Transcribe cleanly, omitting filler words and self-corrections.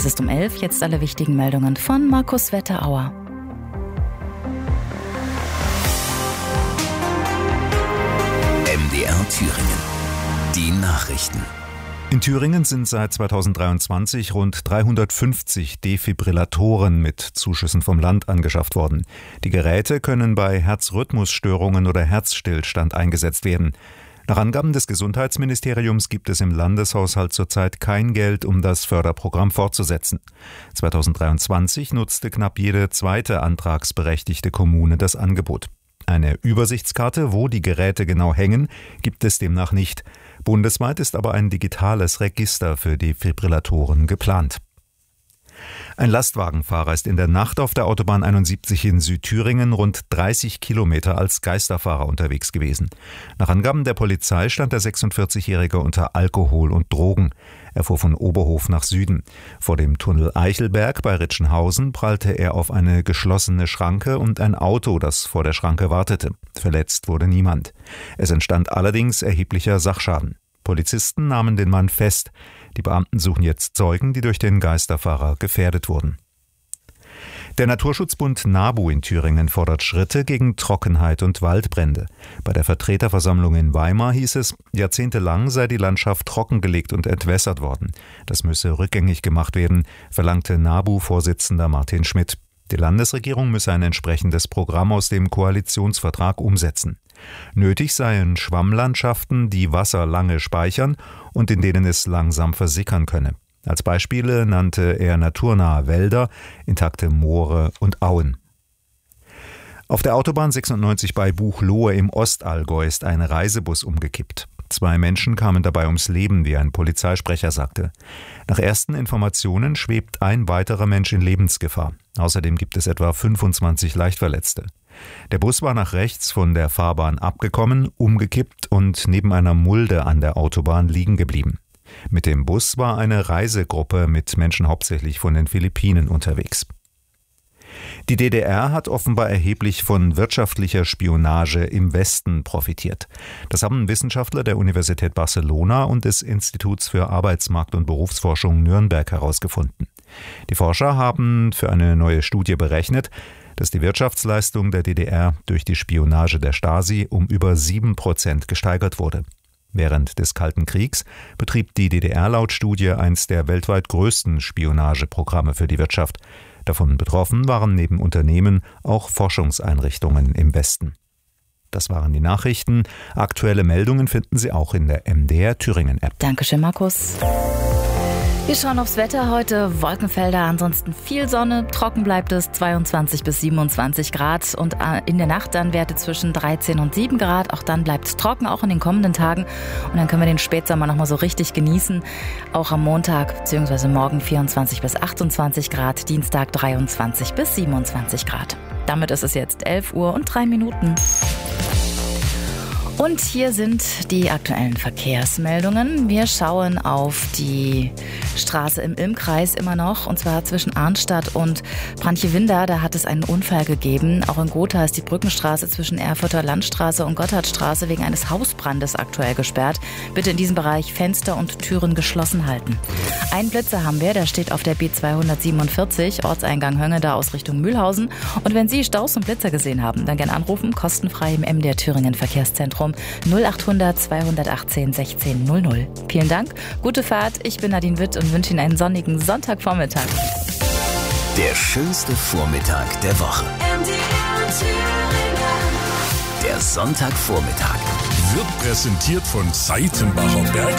Es ist um 11, jetzt alle wichtigen Meldungen von Markus Wetterauer. MDR Thüringen. Die Nachrichten. In Thüringen sind seit 2023 rund 350 Defibrillatoren mit Zuschüssen vom Land angeschafft worden. Die Geräte können bei Herzrhythmusstörungen oder Herzstillstand eingesetzt werden. Nach Angaben des Gesundheitsministeriums gibt es im Landeshaushalt zurzeit kein Geld, um das Förderprogramm fortzusetzen. 2023 nutzte knapp jede zweite antragsberechtigte Kommune das Angebot. Eine Übersichtskarte, wo die Geräte genau hängen, gibt es demnach nicht. Bundesweit ist aber ein digitales Register für Defibrillatoren geplant. Ein Lastwagenfahrer ist in der Nacht auf der Autobahn 71 in Südthüringen rund 30 Kilometer als Geisterfahrer unterwegs gewesen. Nach Angaben der Polizei stand der 46-Jährige unter Alkohol und Drogen. Er fuhr von Oberhof nach Süden. Vor dem Tunnel Eichelberg bei Ritschenhausen prallte er auf eine geschlossene Schranke und ein Auto, das vor der Schranke wartete. Verletzt wurde niemand. Es entstand allerdings erheblicher Sachschaden. Polizisten nahmen den Mann fest. Die Beamten suchen jetzt Zeugen, die durch den Geisterfahrer gefährdet wurden. Der Naturschutzbund NABU in Thüringen fordert Schritte gegen Trockenheit und Waldbrände. Bei der Vertreterversammlung in Weimar hieß es, jahrzehntelang sei die Landschaft trockengelegt und entwässert worden. Das müsse rückgängig gemacht werden, verlangte NABU-Vorsitzender Martin Schmidt. Die Landesregierung müsse ein entsprechendes Programm aus dem Koalitionsvertrag umsetzen. Nötig seien Schwammlandschaften, die Wasser lange speichern und in denen es langsam versickern könne. Als Beispiele nannte er naturnahe Wälder, intakte Moore und Auen. Auf der Autobahn 96 bei Buchloe im Ostallgäu ist ein Reisebus umgekippt. 2 Menschen kamen dabei ums Leben, wie ein Polizeisprecher sagte. Nach ersten Informationen schwebt ein weiterer Mensch in Lebensgefahr. Außerdem gibt es etwa 25 Leichtverletzte. Der Bus war nach rechts von der Fahrbahn abgekommen, umgekippt und neben einer Mulde an der Autobahn liegen geblieben. Mit dem Bus war eine Reisegruppe mit Menschen hauptsächlich von den Philippinen unterwegs. Die DDR hat offenbar erheblich von wirtschaftlicher Spionage im Westen profitiert. Das haben Wissenschaftler der Universität Barcelona und des Instituts für Arbeitsmarkt- und Berufsforschung Nürnberg herausgefunden. Die Forscher haben für eine neue Studie berechnet, dass die Wirtschaftsleistung der DDR durch die Spionage der Stasi um über 7% gesteigert wurde. Während des Kalten Kriegs betrieb die DDR laut Studie eines der weltweit größten Spionageprogramme für die Wirtschaft. Davon betroffen waren neben Unternehmen auch Forschungseinrichtungen im Westen. Das waren die Nachrichten. Aktuelle Meldungen finden Sie auch in der MDR Thüringen App. Dankeschön, Markus. Wir schauen aufs Wetter heute. Wolkenfelder, ansonsten viel Sonne. Trocken bleibt es, 22 bis 27 Grad. Und in der Nacht dann Werte zwischen 13 und 7 Grad. Auch dann bleibt es trocken, auch in den kommenden Tagen. Und dann können wir den Spätsommer nochmal so richtig genießen. Auch am Montag bzw. morgen 24 bis 28 Grad. Dienstag 23 bis 27 Grad. Damit ist es jetzt 11 Uhr und 3 Minuten. Und hier sind die aktuellen Verkehrsmeldungen. Wir schauen auf die Straße im Ilm-Kreis immer noch, und zwar zwischen Arnstadt und Branchewinda. Da hat es einen Unfall gegeben. Auch in Gotha ist die Brückenstraße zwischen Erfurter Landstraße und Gotthardstraße wegen eines Hausbrandes aktuell gesperrt. Bitte in diesem Bereich Fenster und Türen geschlossen halten. Einen Blitzer haben wir, der steht auf der B247, Ortseingang Höngeda aus Richtung Mühlhausen. Und wenn Sie Staus und Blitzer gesehen haben, dann gerne anrufen, kostenfrei im MDR Thüringen Verkehrszentrum 0800 218 16 00. Vielen Dank, gute Fahrt. Ich bin Nadine Witt und wünsche Ihnen einen sonnigen Sonntagvormittag. Der schönste Vormittag der Woche. MDR Thüringen. Der Sonntagvormittag wird präsentiert von Seitenbacher Berg.